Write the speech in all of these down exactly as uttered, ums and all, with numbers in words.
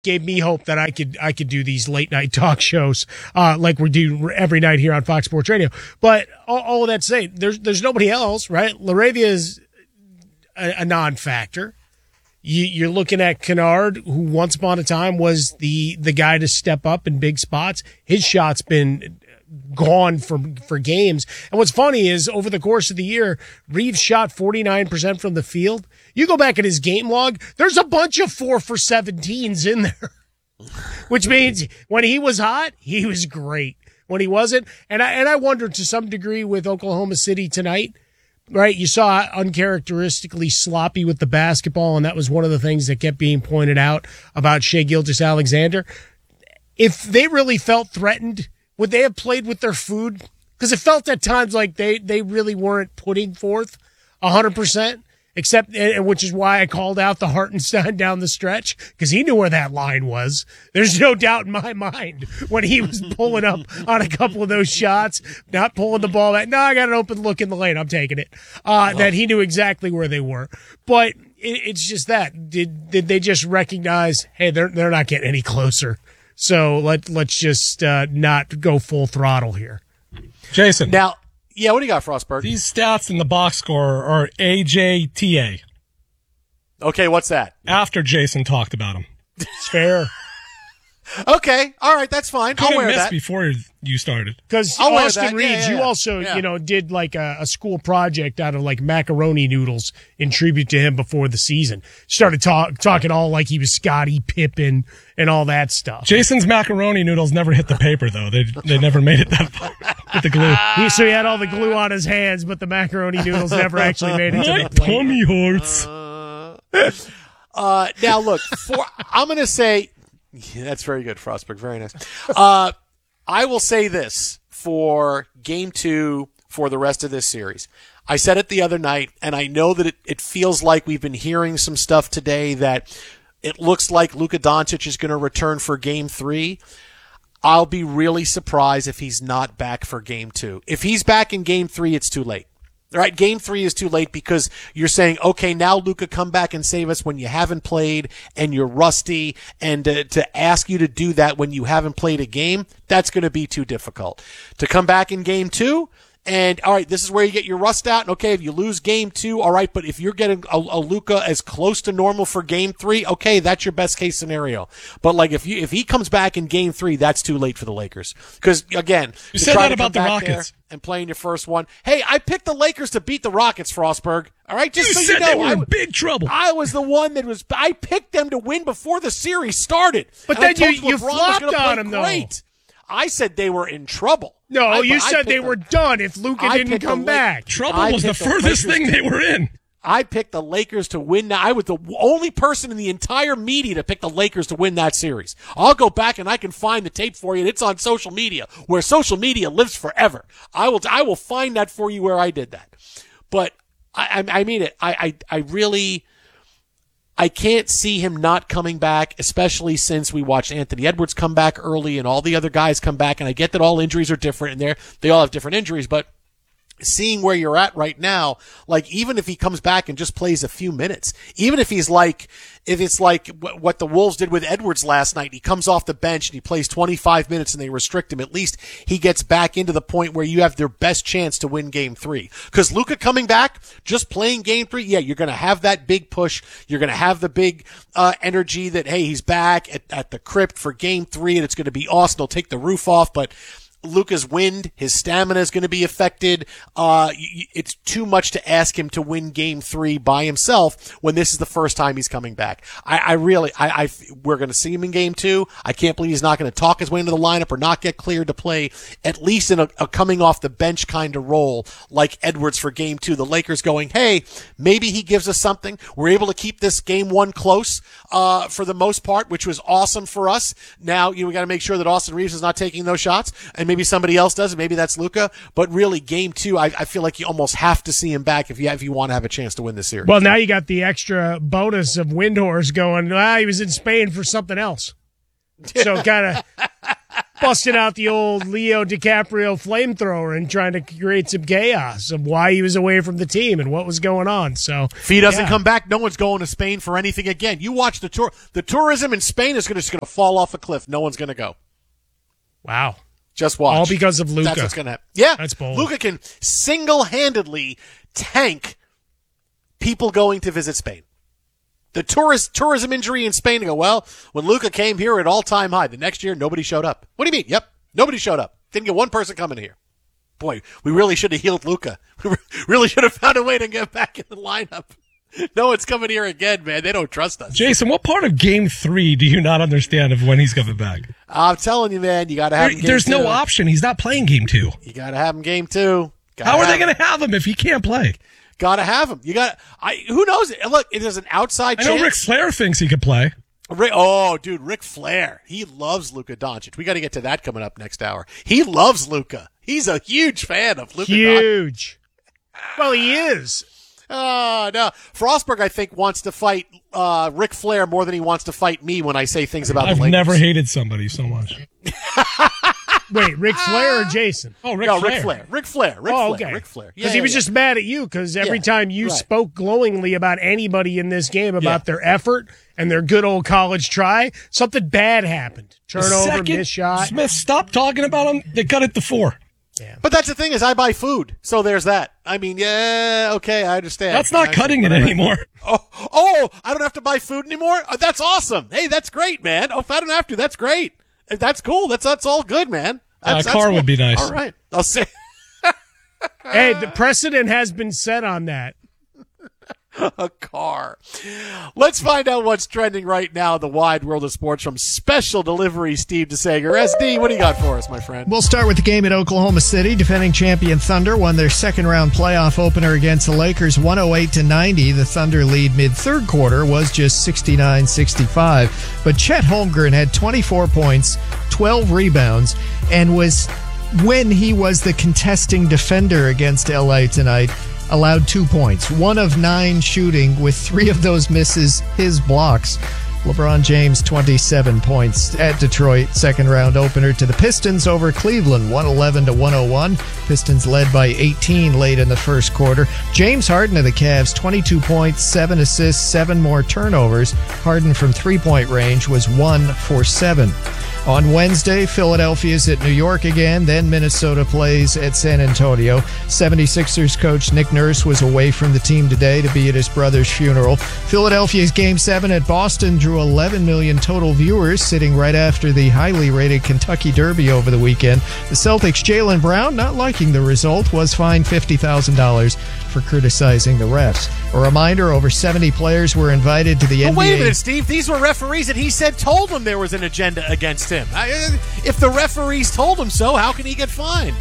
gave me hope that I could I could do these late night talk shows uh, like we do every night here on Fox Sports Radio. But all, all of that to say, there's there's nobody else, right? LaRavia is a, a non-factor. You, you're looking at Kennard, who once upon a time was the the guy to step up in big spots. His shot's been gone for for games. And what's funny is over the course of the year, Reeves shot forty-nine percent from the field. You go back at his game log, there's a bunch of four for seventeens in there, which means when he was hot, he was great. When he wasn't, and I and I wonder to some degree with Oklahoma City tonight, right? You saw uncharacteristically sloppy with the basketball, and that was one of the things that kept being pointed out about Shai Gilgeous-Alexander. If they really felt threatened, would they have played with their food? Because it felt at times like they, they really weren't putting forth one hundred percent, except, and which is why I called out the Hartenstein down the stretch, because he knew where that line was. There's no doubt in my mind when he was pulling up on a couple of those shots, not pulling the ball back. No, I got an open look in the lane. I'm taking it. Uh, that he knew exactly where they were. But it, it's just that. Did did they just recognize, hey, they're they're not getting any closer? So let, let's just uh, not go full throttle here. Jason. Now, yeah, what do you got, Frostberg? These stats in the box score are A J T A. Okay, what's that? After Jason talked about him. It's fair. Okay, all right, that's fine. Couldn't I'll wear miss that. before you started. Because I'll wear Austin that. Reeves, Yeah, yeah, you yeah. also, Yeah. you know, did like a, a school project out of like macaroni noodles in tribute to him before the season. Started talk, talking all like he was Scottie Pippen and all that stuff. Jason's macaroni noodles never hit the paper, though. They they never made it that far with the glue. He, so he had all the glue on his hands, but the macaroni noodles never actually made it to My the plate. tummy hurts. Uh, uh, now, look, for, I'm going to say, yeah, that's very good, Frostberg. Very nice. Uh, I will say this for game two for the rest of this series. I said it the other night, and I know that it, it feels like we've been hearing some stuff today that it looks like Luka Doncic is going to return for game three. I'll be really surprised if he's not back for game two. If he's back in game three, it's too late. All right, game three is too late because you're saying, okay, now Luka, come back and save us when you haven't played and you're rusty, and uh, to ask you to do that when you haven't played a game, that's going to be too difficult. To come back in game two, and all right, this is where you get your rust out. And okay, if you lose game two, all right, but if you're getting a, a Luka as close to normal for game three, okay, that's your best case scenario. But like if you if he comes back in game three, that's too late for the Lakers. Because again, You to said try that to about come the back Rockets. there and playing your first one. Hey, I picked the Lakers to beat the Rockets, Frostberg. All right, just You so said you know, they were I, in big trouble. I was the one that was. I picked them to win before the series started. But And I then you- told you LeBron was flopped gonna play on 'em, though. Great. I said they were in trouble. No, I- you I said picked they them. were done if Luka I didn't picked the come Lak- back. Trouble I was the picked the furthest Lakers thing to- they were in. I picked the Lakers to win. Now, I was the only person in the entire media to pick the Lakers to win that series. I'll go back and I can find the tape for you, and it's on social media, where social media lives forever. I will, I will find that for you where I did that. But I, I, I mean it. I, I, I really, I can't see him not coming back, especially since we watched Anthony Edwards come back early and all the other guys come back. And I get that all injuries are different, and they're, they all have different injuries, but seeing where you're at right now, like even if he comes back and just plays a few minutes, even if he's like, if it's like what the Wolves did with Edwards last night, he comes off the bench and he plays twenty-five minutes and they restrict him, at least he gets back into the point where you have their best chance to win game three. Because Luka coming back, just playing game three, yeah, you're going to have that big push. You're going to have the big uh, energy that, hey, he's back at, at the crypt for game three and it's going to be awesome. He'll take the roof off, but Luka's wind, his stamina is going to be affected. Uh, it's too much to ask him to win game three by himself when this is the first time he's coming back. I, I really, I, I, we're going to see him in game two. I can't believe he's not going to talk his way into the lineup or not get cleared to play, at least in a, a coming off the bench kind of role like Edwards for game two. The Lakers going, hey, maybe he gives us something. We're able to keep this game one close, uh, for the most part, which was awesome for us. Now, you know, we got to make sure that Austin Reeves is not taking those shots, and maybe somebody else does it. Maybe that's Luka. But really, game two, I, I feel like you almost have to see him back if you if you want to have a chance to win this series. Well, now you got the extra bonus of Windhorst going, ah, he was in Spain for something else. So kind of busting out the old Leo DiCaprio flamethrower and trying to create some chaos of why he was away from the team and what was going on. So if he doesn't yeah. come back, no one's going to Spain for anything again. You watch the tour. The tourism in Spain is gonna, just going to fall off a cliff. No one's going to go. Wow. Just watch. All because of Luka. That's what's going to happen. Yeah. That's bold. Luka can single-handedly tank people going to visit Spain. The tourist tourism injury in Spain, to go, well, when Luka came here at all-time high, the next year nobody showed up. What do you mean? Yep, nobody showed up. Didn't get one person coming here. Boy, we really should have healed Luka. We really should have found a way to get back in the lineup. No one's coming here again, man. They don't trust us. Jason, what part of game three do you not understand of when he's coming back? I'm telling you, man, you got to have There, him game there's two. no option. He's not playing game two. You got to have him game two. Gotta How are they have him. going to have him if he can't play? Got to have him. You got. I. Who knows? Look, there's an outside I chance. know Ric Flair thinks he could play. Rick, oh, dude, Ric Flair. He loves Luka Doncic. We got to get to that coming up next hour. He loves Luka. He's a huge fan of Luka Doncic. Huge. Well, he is. Oh, no. Frostberg, I think, wants to fight uh, Ric Flair more than he wants to fight me when I say things about I've the Lakers. never hated somebody so much. Wait, Ric Flair or Jason? Oh, Ric no, Flair. Ric Flair. Ric Flair. Ric Oh, Flair. okay. Ric Flair. Because Yeah, he yeah, was yeah. just mad at you because every Yeah, time you right. spoke glowingly about anybody in this game about Yeah. their effort and their good old college try, something bad happened. The Turnover, second missed shot. Smith stopped talking about him. They cut it to four. But that's the thing is I buy food. So there's that. I mean, yeah, okay, I understand. That's not I- cutting it whatever. anymore. Oh, oh, I don't have to buy food anymore? Oh, that's awesome. Hey, that's great, man. Oh, if I don't have to, that's great. That's cool. That's that's all good, man. That's, Uh, that's car cool. would be nice. All right. I'll say Hey, the precedent has been set on that. a car. Let's find out what's trending right now in the wide world of sports from Special Delivery Steve DeSager. S D, what do you got for us, my friend? We'll start with the game at Oklahoma City. Defending champion Thunder won their second round playoff opener against the Lakers one oh eight to ninety. The Thunder lead mid third quarter was just sixty-nine sixty-five. But Chet Holmgren had twenty-four points, twelve rebounds, and was, when he was the contesting defender against L A tonight, allowed two points. One of nine shooting, with three of those misses his blocks. LeBron James, twenty-seven points at Detroit. Second round opener to the Pistons over Cleveland, one eleven to one oh one. Pistons led by eighteen late in the first quarter. James Harden of the Cavs, twenty-two points, seven assists, seven more turnovers. Harden from three-point range was one for seven. On Wednesday, Philadelphia's at New York again, then Minnesota plays at San Antonio. seventy-sixers coach Nick Nurse was away from the team today to be at his brother's funeral. Philadelphia's Game seven at Boston drew eleven million total viewers, sitting right after the highly rated Kentucky Derby over the weekend. The Celtics' Jaylen Brown, not liking the result, was fined fifty thousand dollars for criticizing the refs. A reminder, over seventy players were invited to the But N B A. wait a minute, Steve. These were referees that he said told him there was an agenda against him. I, if the referees told him so, how can he get fined?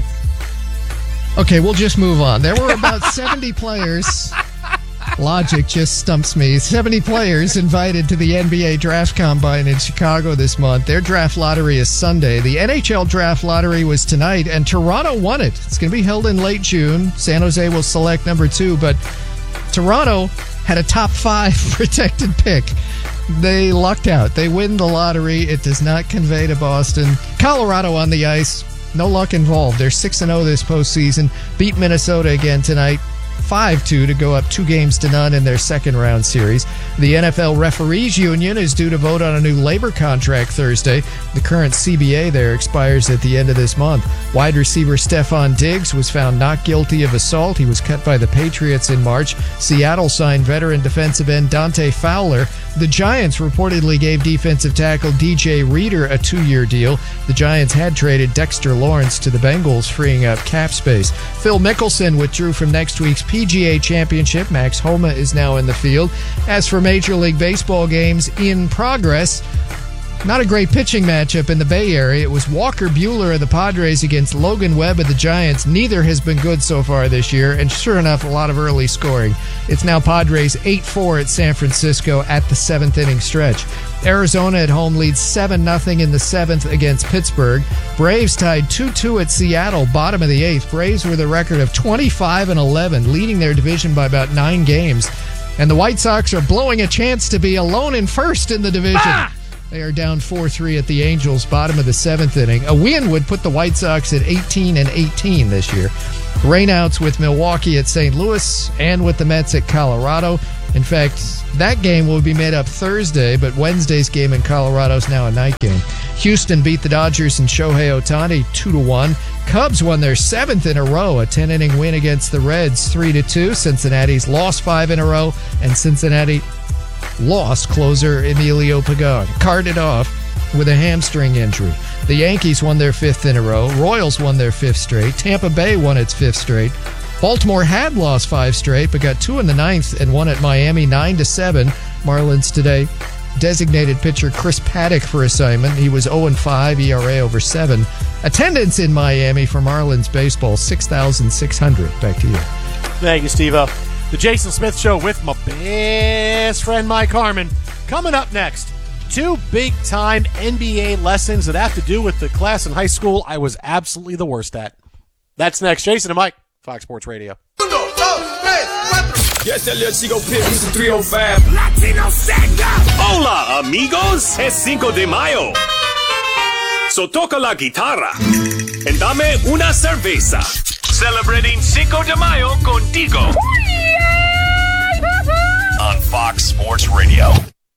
Okay, we'll just move on. There were about seventy players. Logic just stumps me. seventy players invited to the N B A Draft Combine in Chicago this month. Their draft lottery is Sunday. The N H L Draft Lottery was tonight, and Toronto won it. It's going to be held in late June. San Jose will select number two, but Toronto had a top five protected pick. They lucked out. They win the lottery. It does not convey to Boston. Colorado on the ice. No luck involved. They're six and oh this postseason. Beat Minnesota again tonight. five two to go up two games to none in their second round series. The N F L Referees Union is due to vote on a new labor contract Thursday. The current C B A there expires at the end of this month. Wide receiver Stephon Diggs was found not guilty of assault. He was cut by the Patriots in March. Seattle signed veteran defensive end Dante Fowler. The Giants reportedly gave defensive tackle D J Reader a two-year deal. The Giants had traded Dexter Lawrence to the Bengals, freeing up cap space. Phil Mickelson withdrew from next week's P G A Championship. Max Homa is now in the field. As for Major League Baseball games in progress, not a great pitching matchup in the Bay Area. It was Walker Buehler of the Padres against Logan Webb of the Giants. Neither has been good so far this year, and sure enough, a lot of early scoring. It's now Padres eight four at San Francisco at the seventh inning stretch. Arizona at home leads seven nothing in the seventh against Pittsburgh. Braves tied two two at Seattle, bottom of the eighth. Braves with a record of twenty-five and eleven, leading their division by about nine games. And the White Sox are blowing a chance to be alone in first in the division. Ah! They are down four three at the Angels, bottom of the seventh inning. A win would put the White Sox at eighteen and eighteen this year. Rainouts with Milwaukee at Saint Louis and with the Mets at Colorado. In fact, that game will be made up Thursday, but Wednesday's game in Colorado is now a night game. Houston beat the Dodgers and Shohei Ohtani two to one. Cubs won their seventh in a row, a ten-inning win against the Reds three to two. Cincinnati's lost five in a row, and Cincinnati lost closer Emilio Pagan. Carted off with a hamstring injury. The Yankees won their fifth in a row. Royals won their fifth straight. Tampa Bay won its fifth straight. Baltimore had lost five straight, but got two in the ninth and won at Miami nine to seven. Marlins today designated pitcher Chris Paddock for assignment. He was oh and five, E R A over seven. Attendance in Miami for Marlins baseball, six thousand six hundred. Back to you. Thank you, Steve-O. The Jason Smith Show with my best friend Mike Harmon. Coming up next, two big-time N B A lessons that have to do with the class in high school I was absolutely the worst at. That's next. Jason and Mike, Fox Sports Radio. Yes, Elliot Chico Pips, three oh five. Latino Sega. Hola, amigos. Es Cinco de Mayo. So toca la guitarra and dame una cerveza. Celebrating Cinco de Mayo contigo. On Fox Sports Radio.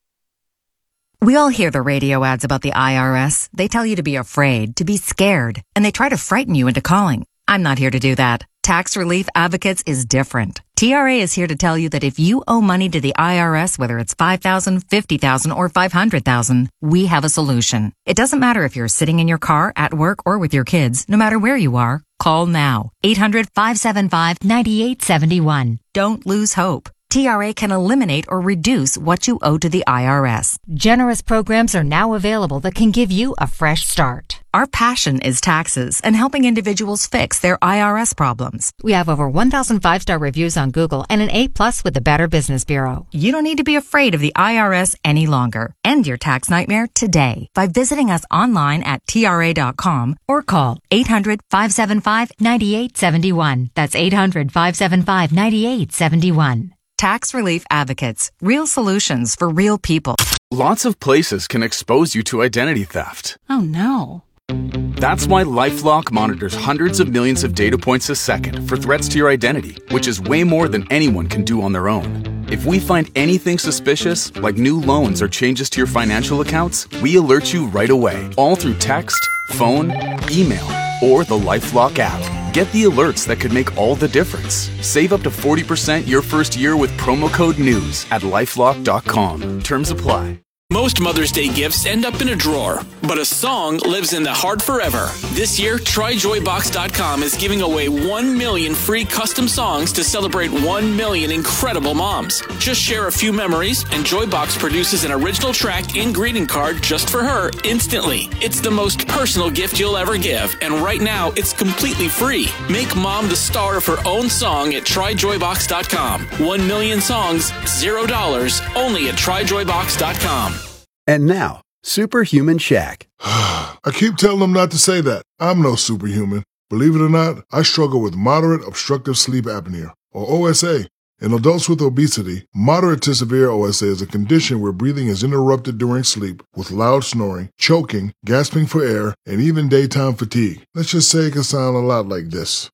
We all hear the radio ads about the I R S. They tell you to be afraid, to be scared, and they try to frighten you into calling. I'm not here to do that. Tax Relief Advocates is different. T R A is here to tell you that if you owe money to the I R S, whether it's five thousand dollars, fifty thousand dollars, or five hundred thousand dollars, we have a solution. It doesn't matter if you're sitting in your car, at work, or with your kids. No matter where you are, call now. eight hundred, five seven five, nine eight seven one. Don't lose hope. T R A can eliminate or reduce what you owe to the I R S. Generous programs are now available that can give you a fresh start. Our passion is taxes and helping individuals fix their I R S problems. We have over one thousand five-star reviews on Google and an A plus with the Better Business Bureau. You don't need to be afraid of the I R S any longer. End your tax nightmare today by visiting us online at T R A dot com or call eight hundred, five seven five, nine eight seven one. That's eight hundred, five seven five, nine eight seven one. Tax Relief Advocates. Real solutions for real people. Lots of places can expose you to identity theft. Oh no. That's why LifeLock monitors hundreds of millions of data points a second for threats to your identity, which is way more than anyone can do on their own. If we find anything suspicious, like new loans or changes to your financial accounts, we alert you right away, all through text, phone, email, or the LifeLock app. Get the alerts that could make all the difference. Save up to forty percent your first year with promo code NEWS at lifelock dot com. Terms apply. Most Mother's Day gifts end up in a drawer, but a song lives in the heart forever. This year, Try Joy Box dot com is giving away one million free custom songs to celebrate one million incredible moms. Just share a few memories, and Joybox produces an original track and greeting card just for her instantly. It's the most personal gift you'll ever give, and right now, it's completely free. Make mom the star of her own song at Try Joy Box dot com. One million songs, zero dollars, only at Try Joy Box dot com. And now, Superhuman Shaq. I keep telling them not to say that. I'm no superhuman. Believe it or not, I struggle with moderate obstructive sleep apnea, or O S A. In adults with obesity, moderate to severe O S A is a condition where breathing is interrupted during sleep with loud snoring, choking, gasping for air, and even daytime fatigue. Let's just say it can sound a lot like this.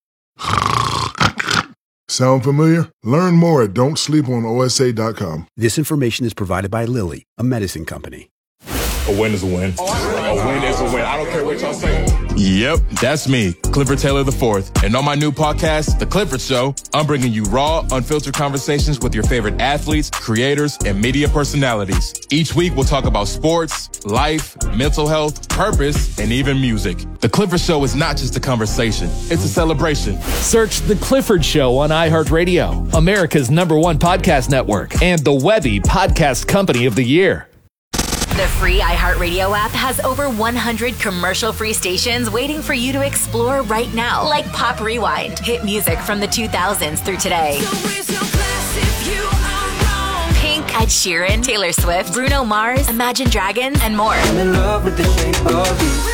Sound familiar? Learn more at don't sleep on O S A dot com. This information is provided by Lilly, a medicine company. A win is a win. A win is a win. I don't care what y'all say. Yep, that's me, Clifford Taylor the fourth. And on my new podcast, The Clifford Show, I'm bringing you raw, unfiltered conversations with your favorite athletes, creators, and media personalities. Each week, we'll talk about sports, life, mental health, purpose, and even music. The Clifford Show is not just a conversation, it's a celebration. Search The Clifford Show on iHeartRadio, America's number one podcast network, and the Webby Podcast Company of the Year. The free iHeartRadio app has over one hundred commercial-free stations waiting for you to explore right now, like Pop Rewind, hit music from the two thousands through today. Pink, Ed Sheeran, Taylor Swift, Bruno Mars, Imagine Dragons, and more. I'm in love with the shape of you.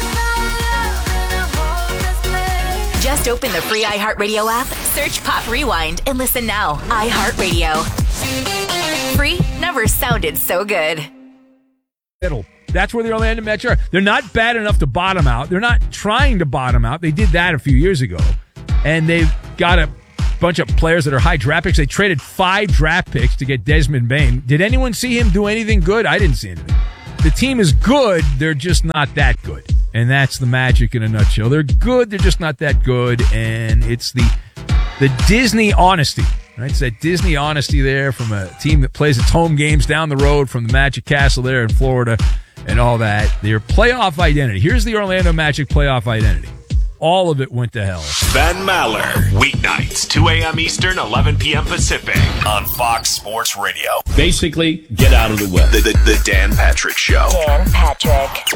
Just open the free iHeartRadio app, search Pop Rewind, and listen now. iHeartRadio. Free never sounded so good. Middle. That's where the Orlando Mets are. They're not bad enough to bottom out. They're not trying to bottom out. They did that a few years ago. And they've got a bunch of players that are high draft picks. They traded five draft picks to get Desmond Bain. Did anyone see him do anything good? I didn't see anything. The team is good. They're just not that good. And that's the Magic in a nutshell. They're good. They're just not that good. And it's the the Disney honesty. Right? It's that Disney honesty there from a team that plays its home games down the road from the Magic Castle there in Florida and all that. Their playoff identity. Here's the Orlando Magic playoff identity. All of it went to hell. Ben Maller, weeknights, two a.m. Eastern, eleven p.m. Pacific, on Fox Sports Radio. Basically, get out of the way. The, the, the Dan Patrick Show. Dan Patrick.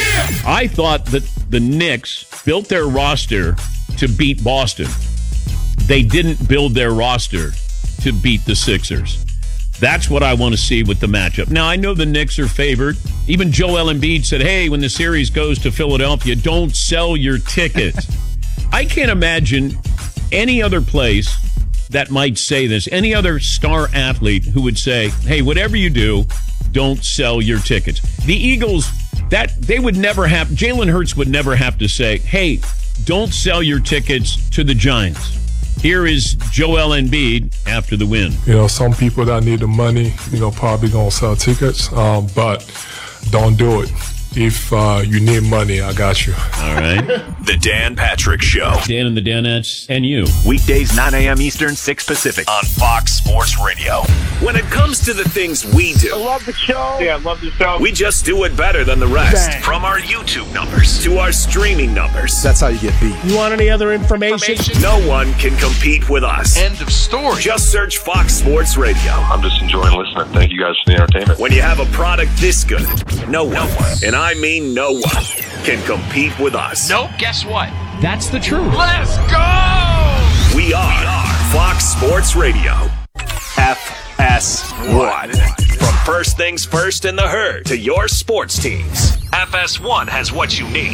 I thought that the Knicks built their roster to beat Boston. They didn't build their roster to beat the Sixers. That's what I want to see with the matchup. Now, I know the Knicks are favored. Even Joel Embiid said, hey, when the series goes to Philadelphia, don't sell your tickets. I can't imagine any other place that might say this, any other star athlete who would say, hey, whatever you do, don't sell your tickets. The Eagles, that they would never have, Jalen Hurts would never have to say, hey, don't sell your tickets to the Giants. Here is Joel Embiid after the win. You know, some people that need the money, you know, probably going to sell tickets, um, but don't do it. If uh, you need money, I got you. All right. The Dan Patrick Show. Dan and the Danettes and you. Weekdays, nine a.m. Eastern, six Pacific, on Fox Sports Radio. When it comes to the things we do, I love the show. Yeah, I love the show. We just do it better than the rest. Bang. From our YouTube numbers to our streaming numbers. That's how you get beat. You want any other information? information? No one can compete with us. End of story. Just search Fox Sports Radio. I'm just enjoying listening. Thank you guys for the entertainment. When you have a product this good, no one, and I mean no one, can compete with us. Nope, guess what? That's the truth. Let's go! We are, we are Fox Sports Radio. F S one. From first things first in the herd to your sports teams, F S one has what you need.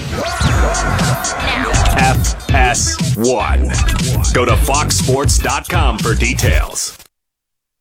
F S one. Go to fox sports dot com for details.